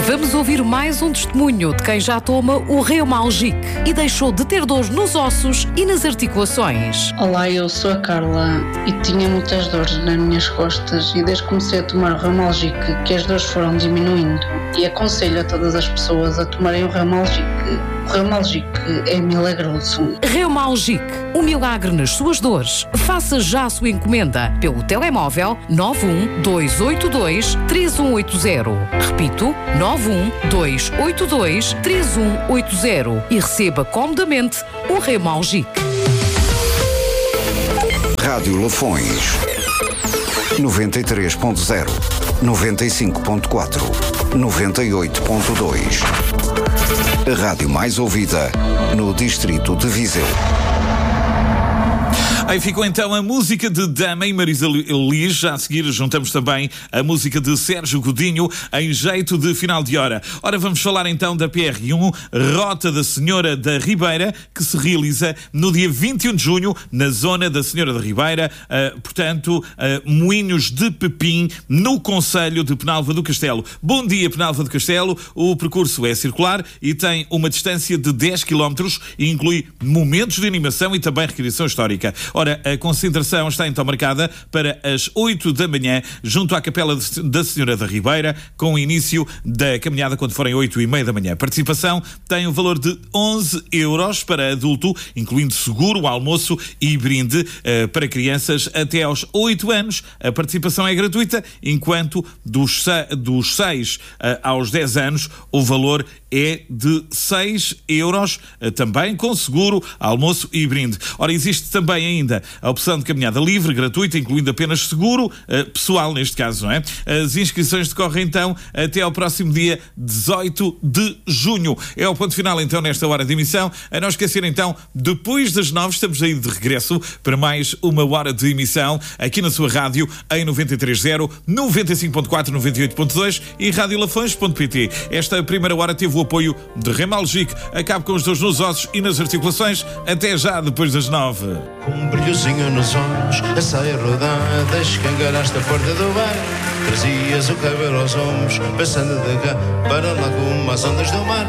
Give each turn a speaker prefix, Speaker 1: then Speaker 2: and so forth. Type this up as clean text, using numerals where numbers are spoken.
Speaker 1: Vamos ouvir mais um testemunho de quem já toma o Reumalgic e deixou de ter dores nos ossos e nas articulações.
Speaker 2: Olá, eu sou a Carla e tinha muitas dores nas minhas costas e desde que comecei a tomar o Reumalgic que as dores foram diminuindo e aconselho a todas as pessoas a tomarem o Reumalgic. O Reumalgic é milagroso.
Speaker 1: Reumalgic, um milagre nas suas dores. Faça já a sua encomenda pelo telemóvel 912823180. Repito, 912823180 e receba comodamente o Reumalgic.
Speaker 3: Rádio Lafões 93.0, 95.4, 98.2. A rádio mais ouvida no distrito de Viseu.
Speaker 4: Aí ficou então a música de Dama e Marisa Liz. Já a seguir juntamos também a música de Sérgio Godinho em jeito de final de hora. Ora, vamos falar então da PR1, Rota da Senhora da Ribeira, que se realiza no dia 21 de junho na zona da Senhora da Ribeira, Moinhos de Pepim, no concelho de Penalva do Castelo. Bom dia, Penalva do Castelo. O percurso é circular e tem uma distância de 10 km e inclui momentos de animação e também recreação histórica. Ora, a concentração está então marcada para as 8 da manhã, junto à Capela da Senhora da Ribeira, com o início da caminhada quando forem 8h30 da manhã. A participação tem o valor de 11 euros para adulto, incluindo seguro, almoço e brinde para crianças até aos 8 anos. A participação é gratuita, enquanto dos 6 aos 10 anos o valor é de 6 euros, também com seguro, almoço e brinde. Ora, existe também ainda a opção de caminhada livre, gratuita, incluindo apenas seguro pessoal, neste caso, não é? As inscrições decorrem então até ao próximo dia 18 de junho. É o ponto final então nesta hora de emissão. A não esquecer então, depois das 9 estamos aí de regresso para mais uma hora de emissão aqui na sua rádio em 93.0, 95.4, 98.2 e radiolafões.pt. Esta primeira hora teve o apoio de Reumalgic. Acabe com os dores nos ossos e nas articulações. Até já, depois das 9.
Speaker 5: Com um brilhozinho nos olhos, a saia rodada, escancaraste a porta do bar. Trazias o cabelo aos ombros, passando de cá para lá como as ondas do mar.